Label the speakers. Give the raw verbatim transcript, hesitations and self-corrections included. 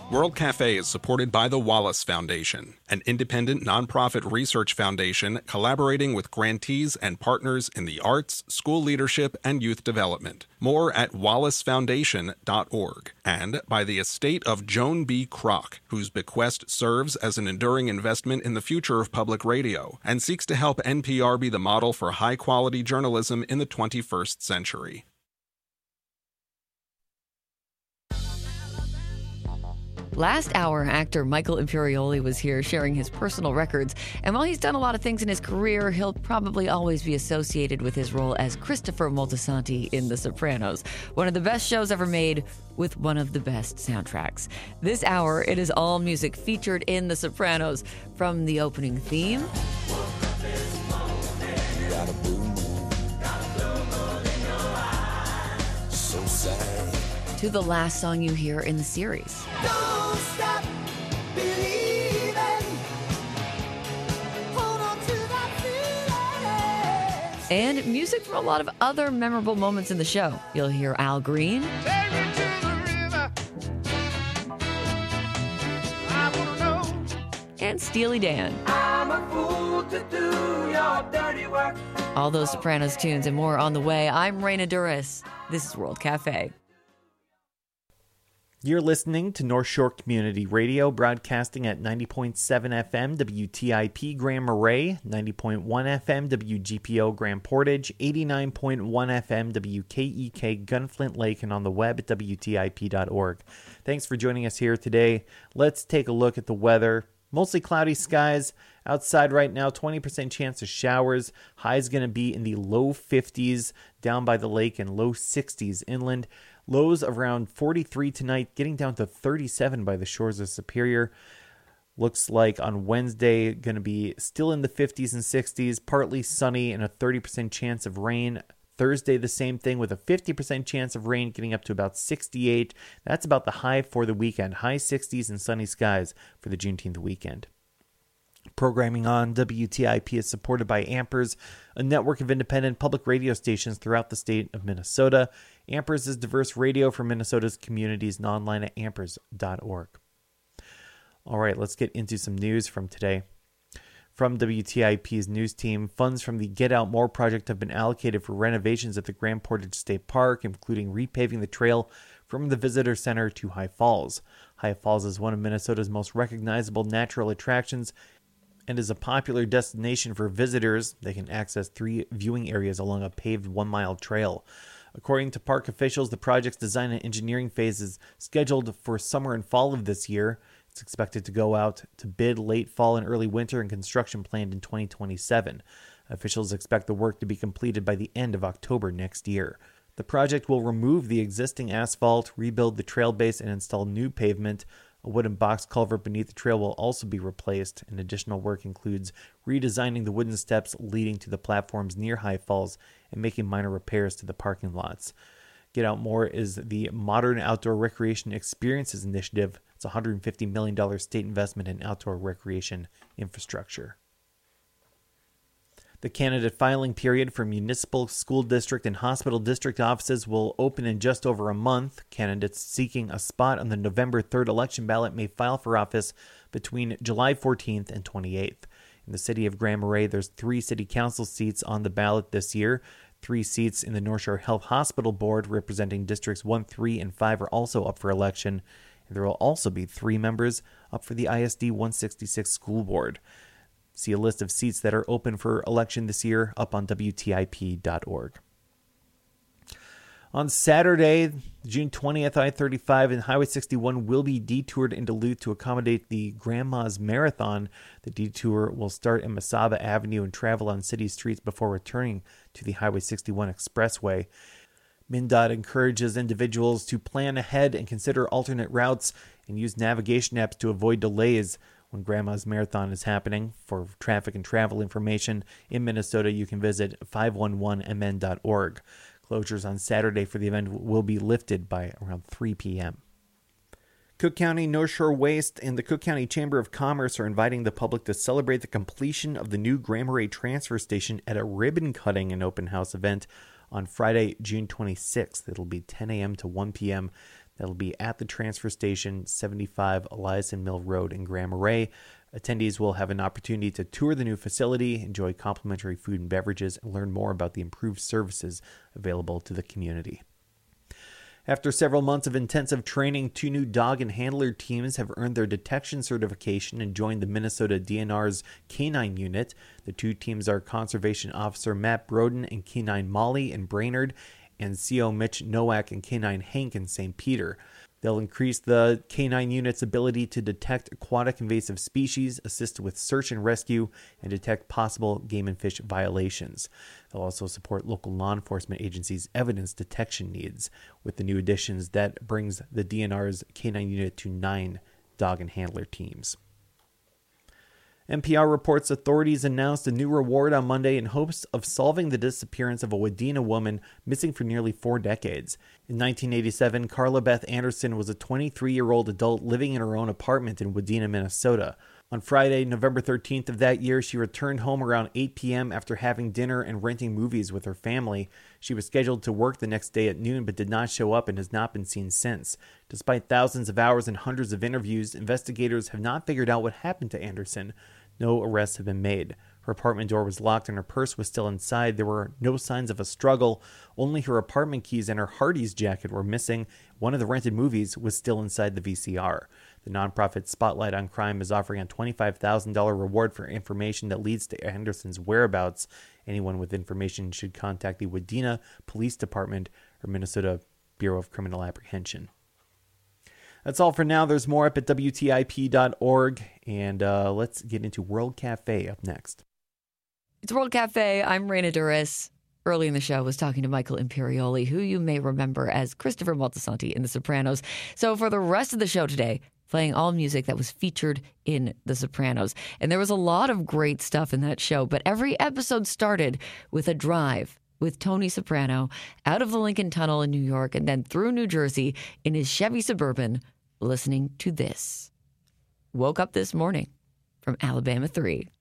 Speaker 1: World Cafe is supported by the Wallace Foundation, an independent nonprofit research foundation collaborating with grantees and partners in the arts, school leadership, and youth development. More at wallace foundation dot org. And by the estate of Joan B. Kroc, whose bequest serves as an enduring investment in the future of public radio and seeks to help N P R be the model for high-quality journalism in the twenty-first century.
Speaker 2: Last hour, actor Michael Imperioli was here sharing his personal records. And while he's done a lot of things in his career, he'll probably always be associated with his role as Christopher Moltisanti in The Sopranos, one of the best shows ever made with one of the best soundtracks. This hour, it is all music featured in The Sopranos, from the opening theme to the last song you hear in the series. Don't stop believing. Hold on to that feeling. And music from a lot of other memorable moments in the show. You'll hear Al Green. Take me to the river. I wanna know. And Steely Dan. I'm a fool to do your dirty work. All those Sopranos tunes and more on the way. I'm Raina Duras. This is World Cafe.
Speaker 3: You're listening to North Shore Community Radio, broadcasting at ninety point seven F M W T I P Grand Marais, ninety point one F M W G P O Grand Portage, eighty-nine point one F M W K E K Gunflint Lake, and on the web at W T I P dot org. Thanks for joining us here today. Let's take a look at the weather. Mostly cloudy skies outside right now, twenty percent chance of showers. High is going to be in the low fifties down by the lake and low sixties inland. Lows around forty-three tonight, getting down to thirty-seven by the shores of Superior. Looks like on Wednesday, going to be still in the fifties and sixties, partly sunny and a thirty percent chance of rain. Thursday, the same thing with a fifty percent chance of rain, getting up to about sixty-eight. That's about the high for the weekend. High sixties and sunny skies for the Juneteenth weekend. Programming on W T I P is supported by Ampers, a network of independent public radio stations throughout the state of Minnesota. Ampers is diverse radio for Minnesota's communities and online at ampers dot org. All right, let's get into some news from today. From W T I P's news team, funds from the Get Out More project have been allocated for renovations at the Grand Portage State Park, including repaving the trail from the Visitor Center to High Falls. High Falls is one of Minnesota's most recognizable natural attractions and is a popular destination for visitors. They can access three viewing areas along a paved one-mile trail. According to park officials, the project's design and engineering phase is scheduled for summer and fall of this year. It's expected to go out to bid late fall and early winter, and construction planned in twenty twenty-seven. Officials expect the work to be completed by the end of October next year. The project will remove the existing asphalt, rebuild the trail base, and install new pavement. A wooden box culvert beneath the trail will also be replaced, and additional work includes redesigning the wooden steps leading to the platforms near High Falls and making minor repairs to the parking lots. Get Out More is the Modern Outdoor Recreation Experiences Initiative. It's a one hundred fifty million dollars state investment in outdoor recreation infrastructure. The candidate filing period for municipal, school district, and hospital district offices will open in just over a month. Candidates seeking a spot on the November third election ballot may file for office between July fourteenth and twenty-eighth. In the city of Grand Marais, there's three city council seats on the ballot this year. Three seats in the North Shore Health Hospital Board representing districts one, three, and five are also up for election. And there will also be three members up for the I S D one sixty-six School Board. See a list of seats that are open for election this year up on W T I P dot org. On Saturday, June twentieth, I thirty-five and Highway sixty-one will be detoured in Duluth to accommodate the Grandma's Marathon. The detour will start in Mesaba Avenue and travel on city streets before returning to the Highway sixty-one Expressway. MnDOT encourages individuals to plan ahead and consider alternate routes and use navigation apps to avoid delays when Grandma's Marathon is happening. For traffic and travel information in Minnesota, you can visit five one one M N dot org. Closures on Saturday for the event will be lifted by around three p.m. Cook County North Shore Waste and the Cook County Chamber of Commerce are inviting the public to celebrate the completion of the new Grand Marais transfer station at a ribbon cutting and open house event on Friday, June twenty-sixth. It'll be ten a.m. to one p.m. That'll be at the transfer station, seventy-five Eliason Mill Road in Grand Marais. Attendees will have an opportunity to tour the new facility, enjoy complimentary food and beverages, and learn more about the improved services available to the community. After several months of intensive training, two new dog and handler teams have earned their detection certification and joined the Minnesota D N R's Canine Unit. The two teams are Conservation Officer Matt Broden and Canine Molly in Brainerd, and C O Mitch Nowak and Canine Hank in Saint Peter. They'll increase the Canine Unit's ability to detect aquatic invasive species, assist with search and rescue, and detect possible game and fish violations. They'll also support local law enforcement agencies' evidence detection needs. With the new additions, that brings the D N R's Canine Unit to nine dog and handler teams. N P R reports authorities announced a new reward on Monday in hopes of solving the disappearance of a Wadena woman missing for nearly four decades. In nineteen eighty-seven, Carla Beth Anderson was a twenty-three-year-old adult living in her own apartment in Wadena, Minnesota. On Friday, November thirteenth of that year, she returned home around eight p.m. after having dinner and renting movies with her family. She was scheduled to work the next day at noon but did not show up and has not been seen since. Despite thousands of hours and hundreds of interviews, investigators have not figured out what happened to Anderson. No arrests have been made. Her apartment door was locked and her purse was still inside. There were no signs of a struggle. Only her apartment keys and her Hardee's jacket were missing. One of the rented movies was still inside the V C R. The nonprofit Spotlight on Crime is offering a twenty-five thousand dollars reward for information that leads to Anderson's whereabouts. Anyone with information should contact the Wadena Police Department or Minnesota Bureau of Criminal Apprehension. That's all for now. There's more up at W T I P dot org. And uh, let's get into World Cafe up next.
Speaker 2: It's World Cafe. I'm Raina Duras. Early in the show, I was talking to Michael Imperioli, who you may remember as Christopher Moltisanti in The Sopranos. So for the rest of the show today, playing all music that was featured in The Sopranos. And there was a lot of great stuff in that show, but every episode started with a drive with Tony Soprano out of the Lincoln Tunnel in New York and then through New Jersey in his Chevy Suburban, listening to this. Woke up this morning from Alabama three.